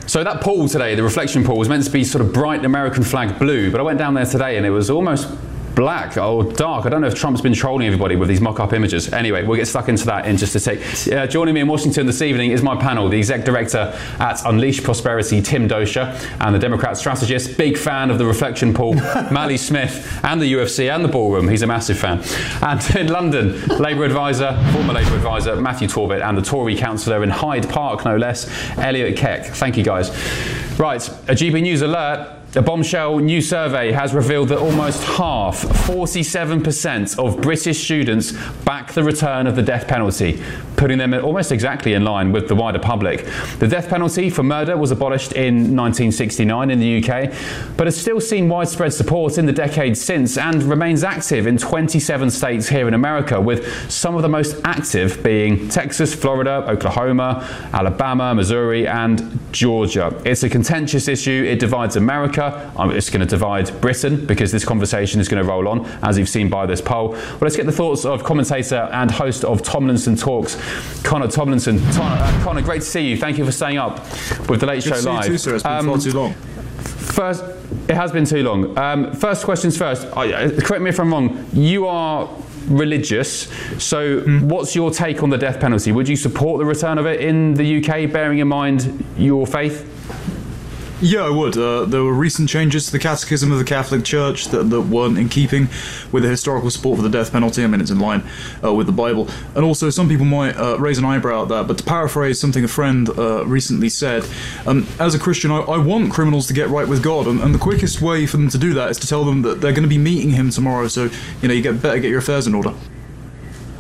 So that pool today, the reflection pool, was meant to be sort of bright American flag blue, but I went down there today and it was almost black or dark. I don't know if Trump's been trolling everybody with these mock-up images. Anyway, we'll get stuck into that in just a sec. Joining me in Washington this evening is my panel, the Exec Director at Unleash Prosperity, Tim Dosha, and the Democrat strategist, big fan of the reflection pool, Mally Smith, and the UFC and the ballroom. He's a massive fan. And in London, Labour advisor, former Labour advisor, Matthew Torbet, and the Tory councillor in Hyde Park, no less, Elliot Keck. Thank you, guys. Right, a GB News alert. A bombshell new survey has revealed that almost half, 47% of British students back the return of the death penalty, putting them almost exactly in line with the wider public. The death penalty for murder was abolished in 1969 in the UK, but has still seen widespread support in the decades since and remains active in 27 states here in America, with some of the most active being Texas, Florida, Oklahoma, Alabama, Missouri, and Georgia. It's a contentious issue. It divides America. It's going to divide Britain because this conversation is going to roll on, as you've seen by this poll. Well, let's get the thoughts of commentator and host of Tomlinson Talks, Connor Tomlinson. Connor, great to see you. Thank you for staying up with The Late Show Live. Good to see you too, sir. It's been far too long. First, it has been too long. First questions first. Correct me if I'm wrong. You are religious, so what's your take on the death penalty? Would you support the return of it in the UK, bearing in mind your faith? Yeah, I would. There were recent changes to the Catechism of the Catholic Church that weren't in keeping with the historical support for the death penalty. I mean, it's in line with the Bible. And also, some people might raise an eyebrow at that, but to paraphrase something a friend recently said, as a Christian, I want criminals to get right with God, and the quickest way for them to do that is to tell them that they're going to be meeting him tomorrow, so, you better get your affairs in order.